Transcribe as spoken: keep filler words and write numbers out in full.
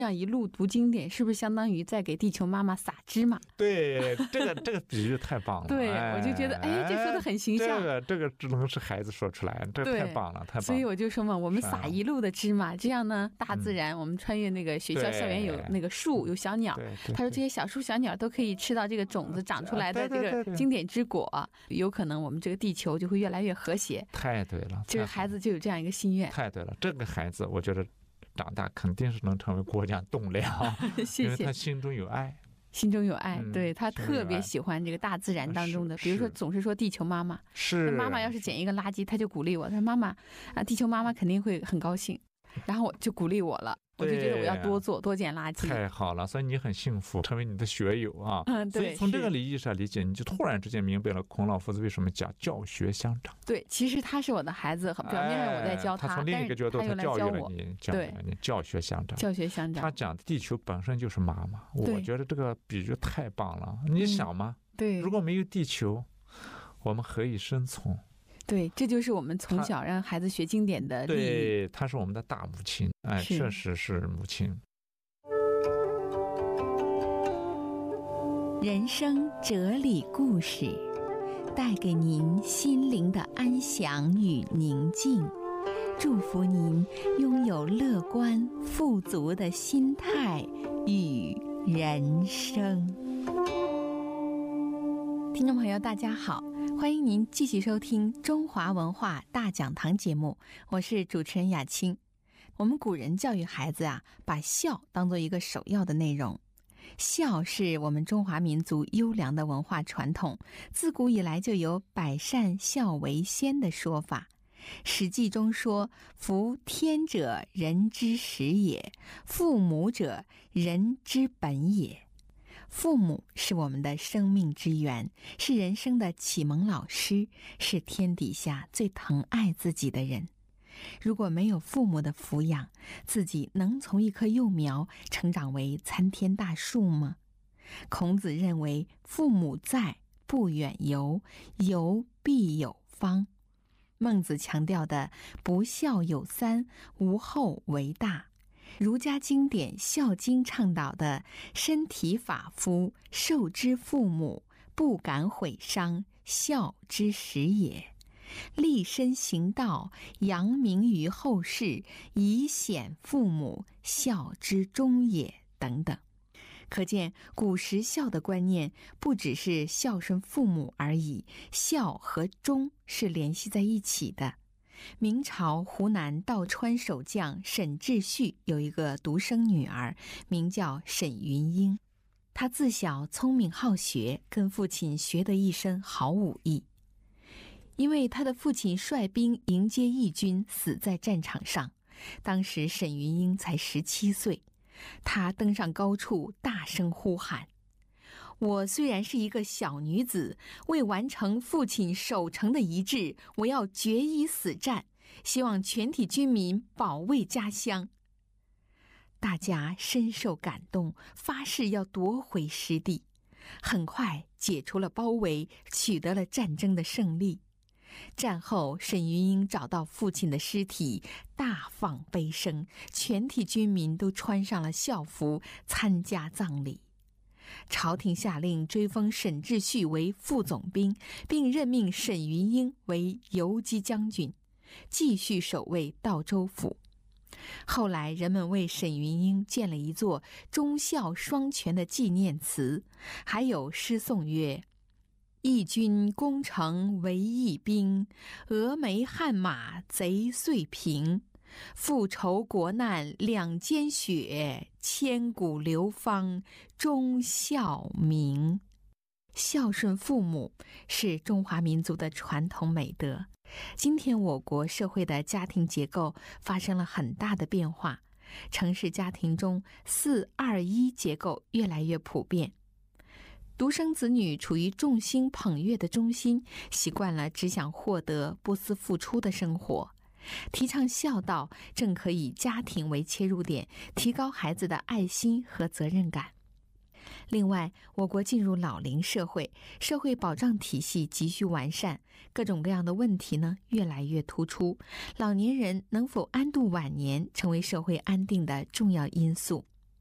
这样一路读经典，是不是相当于在给地球妈妈撒芝麻？ 对，这个这个比喻太棒了。 对，哎、我就觉得，哎，这说的很形象。 这个这个只能是孩子说出来，这个太棒了，太棒了。 所以我就说嘛，我们撒一路的芝麻，这样呢，大自然、嗯、我们穿越那个学校校园有那个树，有小鸟，他说这些小树小鸟都可以吃到这个种子长出来的这个经典之果，有可能我们这个地球就会越来越和谐。 太对了， 这个孩子就有这样一个心愿。 太对了，这个孩子我觉得长大肯定是能成为国家栋梁， 谢谢， 因为他心中有爱。 心中有爱，嗯、对，他特别喜欢这个大自然当中的，比如说总是说地球妈妈， 是妈妈要是捡一个垃圾，他就鼓励我，他说妈妈啊，地球妈妈肯定会很高兴，然后我就鼓励我了。我就觉得我要多做多捡垃圾， 太好了，所以你很幸福，成为你的学友啊。 嗯，对。 所以从这个理意上理解，你就突然之间明白了孔老夫子为什么讲教学相长。 对，其实他是我的孩子，表面上我在教他， 哎、他从另一个角度他教育了你，教育了你，教学相长。 教学相长。 他讲地球本身就是妈妈，我觉得这个比喻太棒了。你想吗？ 嗯、对， 如果没有地球，我们何以生存？ 对，这就是我们从小让孩子学经典的利益。 对，她是我们的大母亲，哎，确实是母亲。 人生哲理故事，带给您心灵的安详与宁静，祝福您拥有乐观富足的心态与人生。听众朋友大家好，欢迎您继续收听中华文化大讲堂节目，我是主持人雅青。我们古人教育孩子啊，把孝当做一个首要的内容。孝是我们中华民族优良的文化传统，自古以来就有百善孝为先的说法。史记中说，夫天者人之始也，父母者人之本也。父母是我们的生命之源，是人生的启蒙老师，是天底下最疼爱自己的人。如果没有父母的抚养，自己能从一棵幼苗成长为参天大树吗？孔子认为，父母在，不远游，游必有方。孟子强调的不孝有三，无后为大。儒家经典《孝经》倡导的身体发肤，受之父母，不敢毁伤，孝之始也。立身行道，扬名于后世，以显父母，孝之终也，等等。可见古时孝的观念不只是孝顺父母而已，孝和忠是联系在一起的。明朝湖南道川守将沈志旭有一个独生女儿，名叫沈云英。她自小聪明好学，跟父亲学得一身好武艺。因为他的父亲率兵迎接义军，死在战场上。当时沈云英才十七岁，她登上高处，大声呼喊：“我虽然是一个小女子，为完成父亲守城的遗志，我要决一死战，希望全体军民保卫家乡。”大家深受感动，发誓要夺回失地。很快解除了包围，取得了战争的胜利。战后，沈云英找到父亲的尸体，大放悲声，全体军民都穿上了校服参加葬礼。朝廷下令追封沈志旭为副总兵，并任命沈云英为游击将军，继续守卫道州府。后来人们为沈云英建了一座忠孝双全的纪念祠，还有诗颂曰：义军攻城为义兵，峨眉悍马贼遂平。复仇国难两肩血，千古流芳忠孝名。孝顺父母是中华民族的传统美德。今天我国社会的家庭结构发生了很大的变化，城市家庭中四二一结构越来越普遍。独生子女处于众星捧月的中心，习惯了只想获得不思付出的生活。提倡孝道，正可以家庭为切入点，提高孩子的爱心和责任感。另外，我国进入老龄社会，社会保障体系急需完善，各种各样的问题呢越来越突出，老年人能否安度晚年成为社会安定的重要因素。